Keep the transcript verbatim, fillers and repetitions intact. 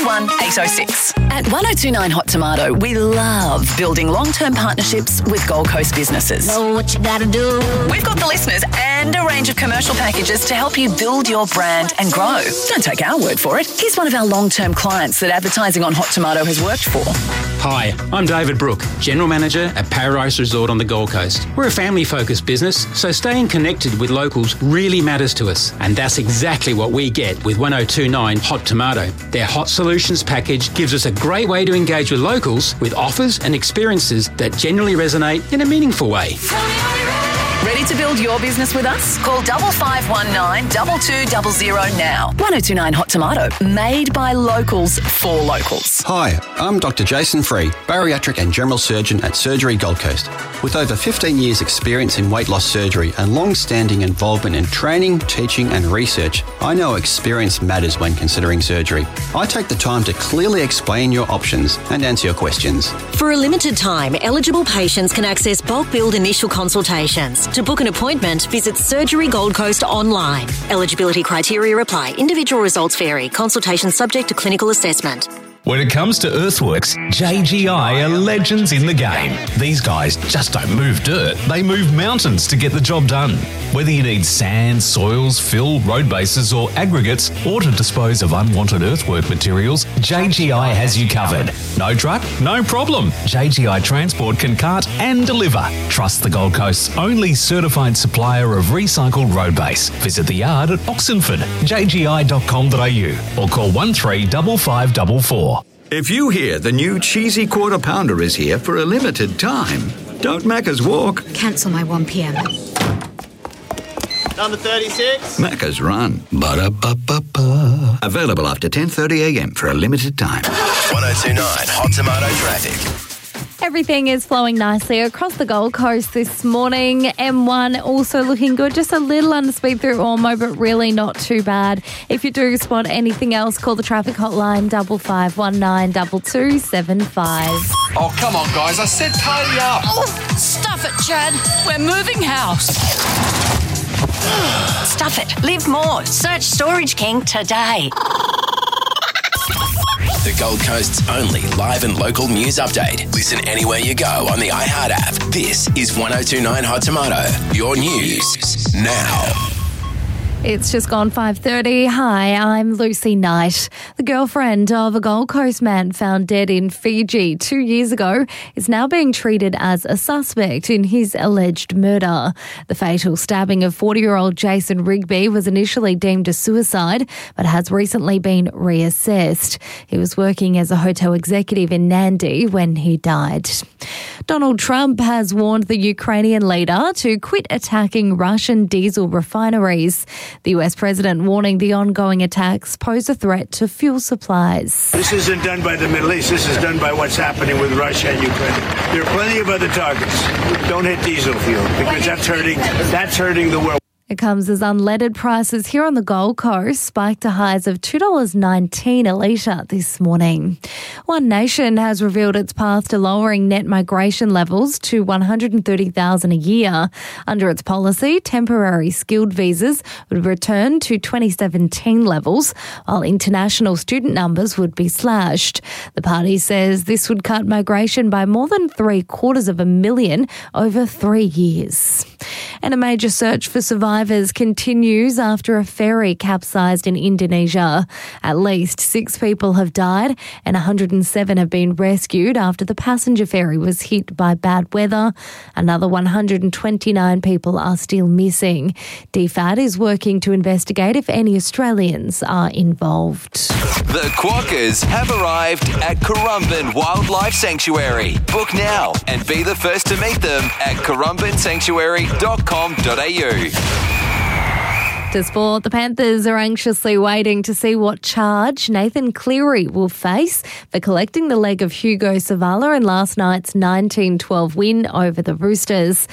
one eight oh six. At one oh two nine Hot Tomato, we love building long-term partnerships with Gold Coast businesses. Know what you gotta do. We've got the listeners and a range of commercial packages to help you build your brand and grow. Don't take our word for it. Here's one of our long-term clients that advertising on Hot Tomato has worked for. Hi, I'm David Brooke, General Manager at Paradise Resort on the Gold Coast. We're a family-focused business, so staying connected with locals really matters to us. And that's exactly what we get with one oh two nine Hot Tomato. Their Hot Solutions package gives us a great way to engage with locals with offers and experiences that genuinely resonate in a meaningful way. Ready to build your business with us? Call double five one nine double two double zero now. one oh two nine Hot Tomato, made by locals for locals. Hi, I'm Doctor Jason Free, bariatric and general surgeon at Surgery Gold Coast. With over fifteen years experience in weight loss surgery and long-standing involvement in training, teaching and research, I know experience matters when considering surgery. I take the time to clearly explain your options and answer your questions. For a limited time, eligible patients can access bulk billed initial consultations. To book an appointment, visit Surgery Gold Coast online. Eligibility criteria apply. Individual results vary. Consultation subject to clinical assessment. When it comes to earthworks, J G I are legends in the game. These guys just don't move dirt, they move mountains to get the job done. Whether you need sand, soils, fill, road bases or aggregates, or to dispose of unwanted earthwork materials, J G I has you covered. No truck? No problem. J G I Transport can cart and deliver. Trust the Gold Coast's only certified supplier of recycled road base. Visit the yard at Oxenford, j g i dot com dot a u or call one three five five four four. If you hear the new cheesy quarter pounder is here for a limited time, don't Macca's walk. Cancel my one p.m. Number thirty-six. Macca's run. Ba-da-ba-ba-ba. Available after ten thirty a.m. for a limited time. one oh two nine Hot Tomato Traffic. Everything is flowing nicely across the Gold Coast this morning. M one also looking good. Just a little underspeed through Ormo, but really not too bad. If you do spot anything else, call the traffic hotline double five one nine double two seven five. Oh, come on, guys. I said party up. Oh, stuff it, Chad. We're moving house. Stuff it. Live more. Search Storage King today. The Gold Coast's only live and local news update. Listen anywhere you go on the iHeart app. This is one oh two nine Hot Tomato. Your news now. It's just gone five thirty. Hi, I'm Lucy Knight. The girlfriend of a Gold Coast man found dead in Fiji two years ago is now being treated as a suspect in his alleged murder. The fatal stabbing of forty-year-old Jason Rigby was initially deemed a suicide, but has recently been reassessed. He was working as a hotel executive in Nandi when he died. Donald Trump has warned the Ukrainian leader to quit attacking Russian diesel refineries. The U S president warning the ongoing attacks pose a threat to fuel supplies. This isn't done by the Middle East. This is done by what's happening with Russia and Ukraine. There are plenty of other targets. Don't hit diesel fuel because that's hurting. That's hurting the world. It comes as unleaded prices here on the Gold Coast spiked to highs of two dollars nineteen a litre this morning. One Nation has revealed its path to lowering net migration levels to one hundred thirty thousand a year. Under its policy, temporary skilled visas would return to twenty seventeen levels, while international student numbers would be slashed. The party says this would cut migration by more than three quarters of a million over three years. And a major search for survivors continues after a ferry capsized in Indonesia. At least six people have died and one hundred seven have been rescued after the passenger ferry was hit by bad weather. Another one hundred twenty-nine people are still missing. D F A D is working to investigate if any Australians are involved. The Quokkas have arrived at Currumbin Wildlife Sanctuary. Book now and be the first to meet them at currumbin sanctuary dot com dot a u. To sport, the Panthers are anxiously waiting to see what charge Nathan Cleary will face for collecting the leg of Hugo Savala in last night's nineteen twelve win over the Roosters.